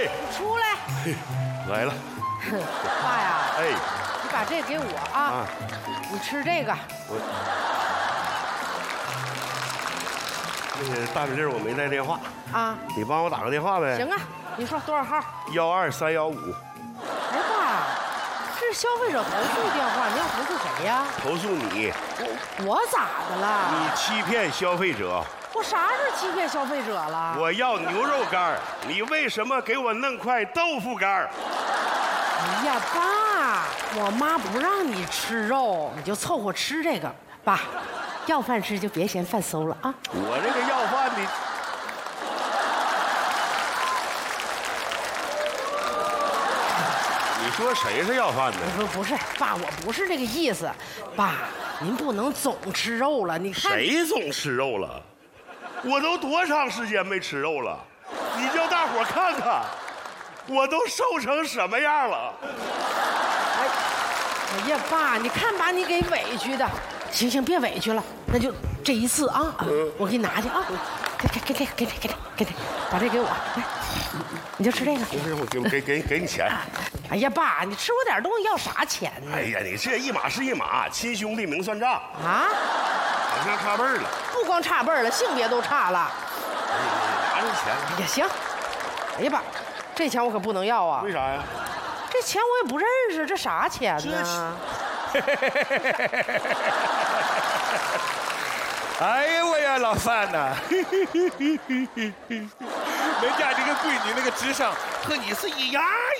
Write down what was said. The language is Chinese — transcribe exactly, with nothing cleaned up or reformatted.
哎， 出来。 来了。 爸呀， 哎， 你把这给我啊， 啊你吃这个。 我那个大米粒儿我没带电话啊， 你帮我打个电话呗。 行啊，你说多少号？ 幺二三幺五。 哎爸，这是消费者投诉电话，你要投诉谁呀？ 投诉你， 我我咋的了？ 你欺骗消费者。 我啥是欺骗消费者了？ 我要牛肉干儿，你为什么给我弄块豆腐干儿？ 哎呀，爸，我妈不让你吃肉，你就凑合吃这个。爸，要饭吃就别嫌饭馊了啊！ 我这个要饭的，你说谁是要饭的？ 我说不是，爸，我不是这个意思。爸，您不能总吃肉了，你看。 谁总吃肉了？我都多长时间没吃肉了？你叫大伙看看，我都瘦成什么样了？ 哎，哎呀，爸，你看把你给委屈的。行行，别委屈了，那就这一次啊， 嗯、 我给你拿去啊，给给给给给给给给给，把这给我，来，你就吃这个。 不是，我给给给给你钱。 哎呀，爸，你吃我点东西要啥钱呢？ 哎呀，你这一码是一码，亲兄弟明算账啊， 好像差辈儿了。 不光差辈儿了，性别都差了。 哎呀，拿着钱。 哎呀，行。哎呀，爸，这钱我可不能要啊。 为啥呀？ 这钱我也不认识，这啥钱呢？ 哎呀我呀，老范呐，人家这个闺女那个智商和你是一样